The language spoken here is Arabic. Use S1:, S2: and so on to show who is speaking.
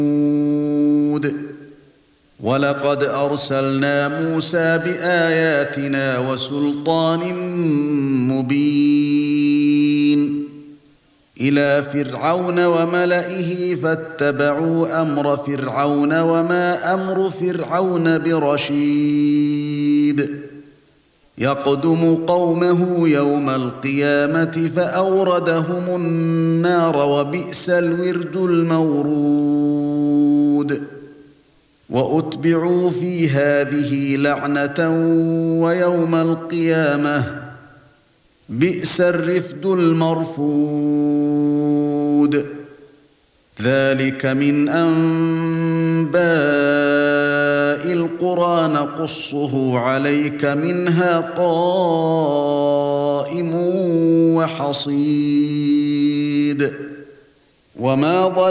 S1: وَلَقَدْ أَرْسَلْنَا مُوسَى بِآيَاتِنَا وَسُلْطَانٍ مُبِينٍ إِلَى فِرْعَوْنَ وَمَلَئِهِ فَاتَّبَعُوا أَمْرَ فِرْعَوْنَ وَمَا أَمْرُ فِرْعَوْنَ بِرَشِيدٍ يَقْدُمُ قَوْمَهُ يَوْمَ الْقِيَامَةِ فَأَوْرَدَهُمُ النَّارَ وَبِئْسَ الْوِرْدُ الْمَوْرُودُ وَأُتْبِعُوا فِي هَذِهِ لَعْنَةً وَيَوْمَ الْقِيَامَةِ بِئْسَ الرِّفْدُ الْمَرْفُودُ ذَلِكَ مِنْ أَنْبَاءِ الْقُرَى نَقُصُّهُ عَلَيْكَ مِنْهَا قَائِمٌ وَحَصِيدٌ وَمَا